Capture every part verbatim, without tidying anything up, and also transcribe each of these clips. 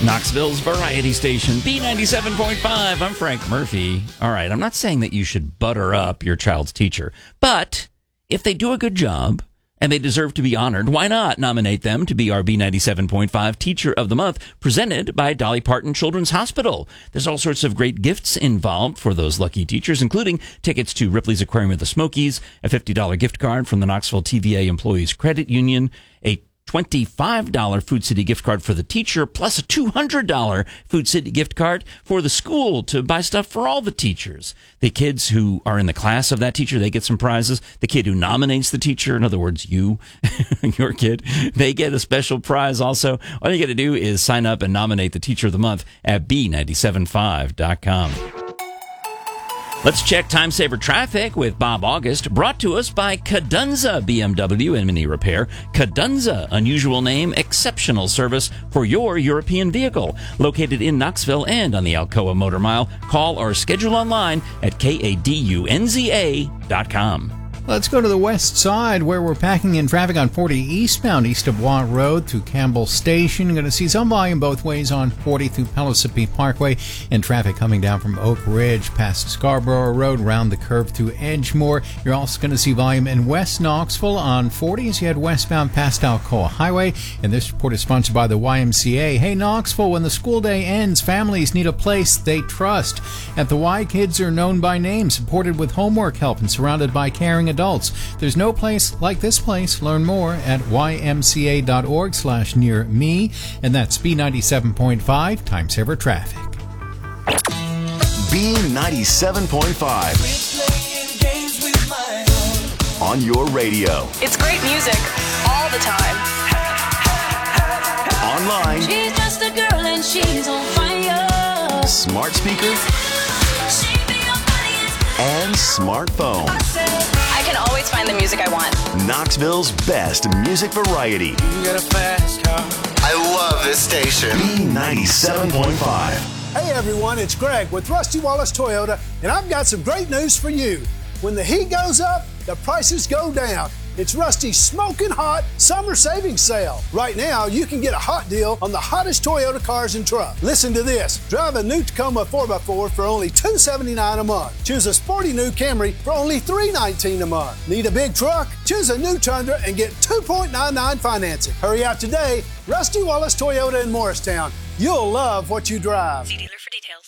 Knoxville's variety station, B ninety-seven point five. I'm Frank Murphy. All right, I'm not saying that you should butter up your child's teacher, but if they do a good job and they deserve to be honored, why not nominate them to be our B ninety-seven point five Teacher of the Month, presented by Dolly Parton Children's Hospital. There's all sorts of great gifts involved for those lucky teachers, including tickets to Ripley's Aquarium of the Smokies, a fifty dollars gift card from the Knoxville T V A Employees Credit Union, a twenty-five dollars Food City gift card for the teacher, plus a two hundred dollars Food City gift card for the school to buy stuff for all the teachers. The kids who are in the class of that teacher, they get some prizes. The kid who nominates the teacher, in other words, you, your kid, they get a special prize also. All you got to do is sign up and nominate the Teacher of the Month at B nine seven five dot com. Let's check Time Saver Traffic with Bob August, brought to us by Cadunza B M W and Mini Repair. Cadunza, unusual name, exceptional service for your European vehicle. Located in Knoxville and on the Alcoa Motor Mile. Call or schedule online at kadunza dot com. Let's go to the west side, where we're packing in traffic on forty eastbound east of Watt Road through Campbell Station. You're going to see some volume both ways on forty through Pellissippi Parkway, and traffic coming down from Oak Ridge past Scarborough Road, round the curve through Edgemore. You're also going to see volume in West Knoxville on forty as you head westbound past Alcoa Highway. And this report is sponsored by the Y M C A. Hey, Knoxville, when the school day ends, families need a place they trust. At the Y, kids are known by name, supported with homework help, and surrounded by caring adults. There's no place like this place. Learn more at ymca.org slash near me. And that's B ninety-seven point five Time Saver Traffic. B ninety-seven point five on your radio. It's great music all the time. Online. She's just a girl and she's on fire. Smart speaker. And smartphone. I can always find the music I want. Knoxville's best music variety. You got a fast car. I love this station. B ninety-seven point five. Hey everyone, it's Greg with Rusty Wallace Toyota, and I've got some great news for you. When the heat goes up, the prices go down. It's Rusty's smoking hot summer savings sale. Right now, you can get a hot deal on the hottest Toyota cars and trucks. Listen to this. Drive a new Tacoma four by four for only two hundred seventy-nine dollars a month. Choose a sporty new Camry for only three hundred nineteen dollars a month. Need a big truck? Choose a new Tundra and get two point nine nine financing. Hurry out today. Rusty Wallace Toyota in Morristown. You'll love what you drive. See dealer for details.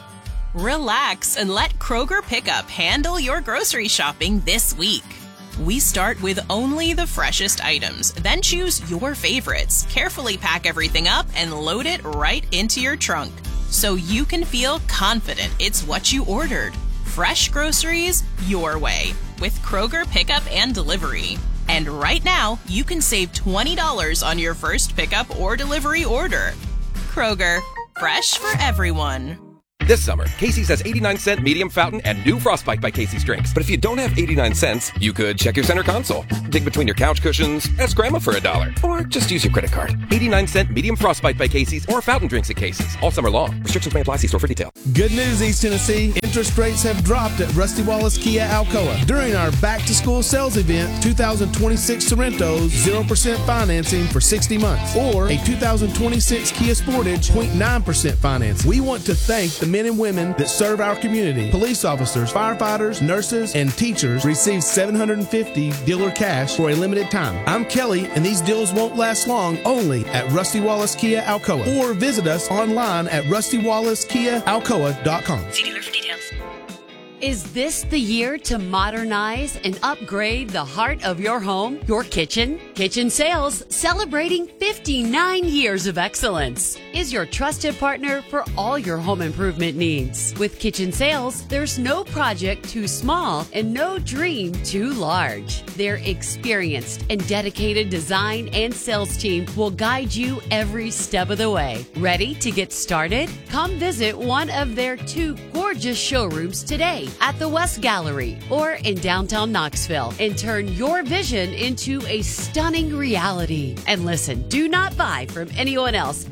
Relax and let Kroger Pickup handle your grocery shopping this week. We start with only the freshest items, then choose your favorites, carefully pack everything up, and load it right into your trunk so you can feel confident it's what you ordered. Fresh groceries your way with Kroger Pickup and Delivery. And right now, you can save twenty dollars on your first pickup or delivery order. Kroger, fresh for everyone. This summer, Casey's has eighty-nine cent medium fountain and new Frostbite by Casey's drinks. But if you don't have eighty-nine cents, you could check your center console, dig between your couch cushions, ask Grandma for a dollar, or just use your credit card. eighty-nine cent medium Frostbite by Casey's or fountain drinks at Casey's all summer long. Restrictions may apply. See store for detail. Good news, East Tennessee. Interest rates have dropped at Rusty Wallace Kia Alcoa. During our back-to-school sales event, two thousand twenty-six Sorrento's zero percent financing for sixty months, or a two thousand twenty-six Kia Sportage zero point nine percent financing. We want to thank the men and women that serve our community. Police officers, firefighters, nurses, and teachers receive seven hundred fifty dollars dealer cash for a limited time. I'm Kelly, and these deals won't last long, only at Rusty Wallace Kia Alcoa. Or visit us online at rusty wallace kia alcoa dot com. See dealer for details. Is this the year to modernize and upgrade the heart of your home, your kitchen? Kitchen Sales, celebrating fifty-nine years of excellence, is your trusted partner for all your home improvement needs. With Kitchen Sales, there's no project too small and no dream too large. Their experienced and dedicated design and sales team will guide you every step of the way. Ready to get started? Come visit one of their two gorgeous showrooms today at the West Gallery or in downtown Knoxville and turn your vision into a stunning reality. And listen, do not buy from anyone else until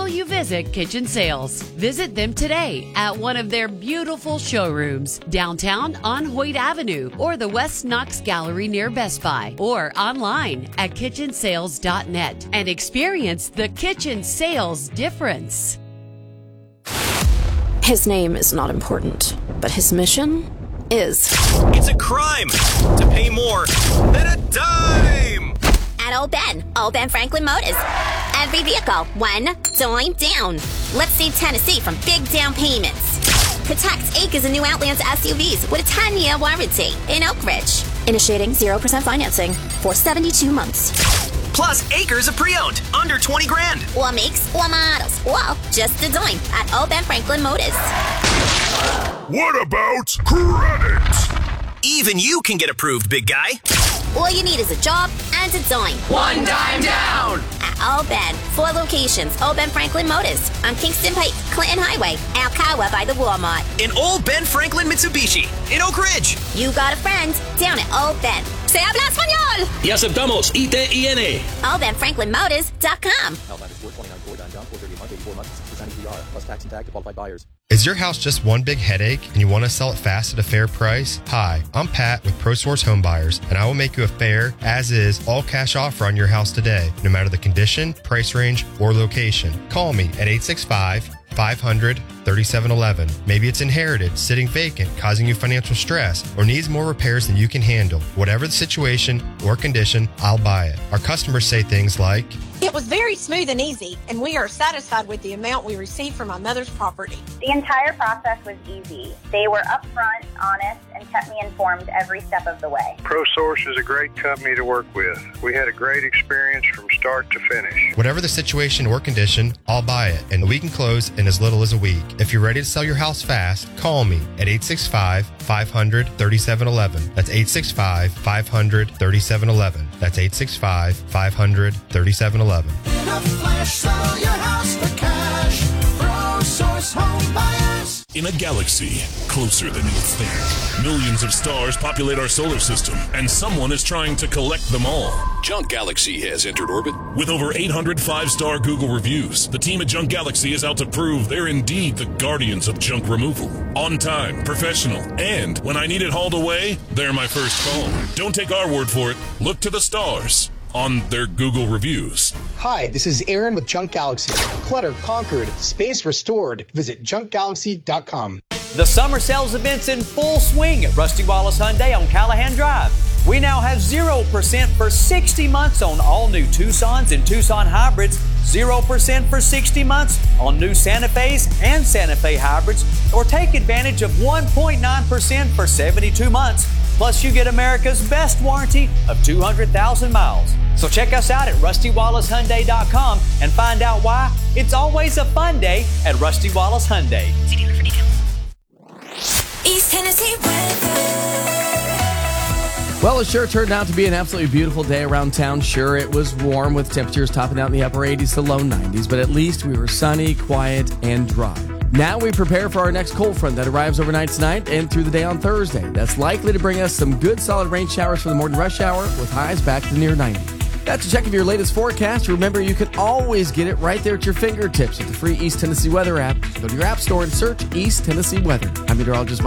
until you visit Kitchen Sales. Visit them today at one of their beautiful showrooms downtown on Hoyt Avenue or the West Knox Gallery near Best Buy, or online at kitchen sales dot net and experience the Kitchen Sales difference. His name is not important, but his mission is. It's a crime to pay more than a dime. At Old Ben, Old Ben Franklin Motors. Every vehicle, one dime down. Let's save Tennessee from big down payments. Protect acres of new Outlands S U Vs with a ten-year warranty in Oak Ridge. Initiating zero percent financing for seventy-two months. Plus acres of pre-owned, under twenty grand. Or makes or models. Well, just a dime at Old Ben Franklin Motors. What about credit? Even you can get approved, big guy. All you need is a job and a dime. One dime down. At Old Ben, four locations. Old Ben Franklin Motors on Kingston Pike, Clinton Highway, Alcoa by the Walmart. In Old Ben Franklin Mitsubishi in Oak Ridge. You got a friend down at Old Ben. Se habla español. Y aceptamos I T I N. Old Ben Franklin Motors dot com. Is your house just one big headache and you want to sell it fast at a fair price? Hi, I'm Pat with ProSource Home Buyers, and I will make you a fair, as-is, all-cash offer on your house today, no matter the condition, price range, or location. Call me at eight six five, five hundred, thirty-seven eleven. Maybe it's inherited, sitting vacant, causing you financial stress, or needs more repairs than you can handle. Whatever the situation or condition, I'll buy it. Our customers say things like, "It was very smooth and easy, and we are satisfied with the amount we received from my mother's property." The entire process was easy. They were upfront, honest, and kept me informed every step of the way. ProSource is a great company to work with. We had a great experience from start to finish. Whatever the situation or condition, I'll buy it, and we can close in as little as a week. If you're ready to sell your house fast, call me at eight six five, five hundred, thirty-seven eleven. That's eight six five, five hundred, thirty-seven eleven. That's eight six five, five hundred, thirty-seven eleven. In a flash, sell your house for cash. ProSource Home Buyers. In a galaxy closer than you think, millions of stars populate our solar system, and someone is trying to collect them all. Junk Galaxy has entered orbit. With over eight hundred five-star Google reviews, the team at Junk Galaxy is out to prove they're indeed the guardians of junk removal. On time, professional, and when I need it hauled away, they're my first call. Don't take our word for it. Look to the stars on their Google reviews. Hi, this is Aaron with Junk Galaxy. Clutter conquered, space restored. Visit junk galaxy dot com. The summer sales event's in full swing at Rusty Wallace Hyundai on Callahan Drive. We now have zero percent for sixty months on all new Tucsons and Tucson hybrids, zero percent for sixty months on new Santa Fe's and Santa Fe hybrids, or take advantage of one point nine percent for seventy-two months. Plus, you get America's best warranty of two hundred thousand miles. So check us out at rusty wallace hyundai dot com and find out why it's always a fun day at Rusty Wallace Hyundai. See dealer for details. East Tennessee weather. Well, it sure turned out to be an absolutely beautiful day around town. Sure, it was warm with temperatures topping out in the upper eighties to low nineties, but at least we were sunny, quiet, and dry. Now we prepare for our next cold front that arrives overnight tonight and through the day on Thursday. That's likely to bring us some good solid rain showers for the morning rush hour with highs back to near ninety. That's a check of your latest forecast. Remember, you can always get it right there at your fingertips with the free East Tennessee Weather app. Go to your app store and search East Tennessee Weather. I'm meteorologist Mike